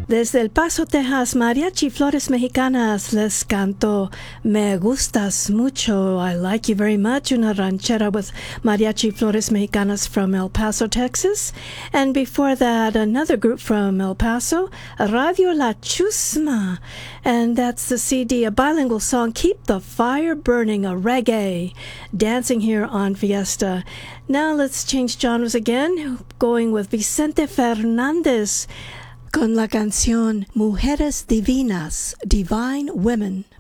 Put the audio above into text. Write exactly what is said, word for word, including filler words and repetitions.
Desde El Paso, Texas, Mariachi Flores Mexicanas les canto Me Gustas Mucho, I Like You Very Much, una ranchera with Mariachi Flores Mexicanas from El Paso, Texas. And before that, another group from El Paso, Radio La Chusma. And that's the C D, a bilingual song, Keep the Fire Burning, a reggae, dancing here on Fiesta. Now let's change genres again, going with Vicente Fernandez, con la canción Mujeres Divinas, Divine Women.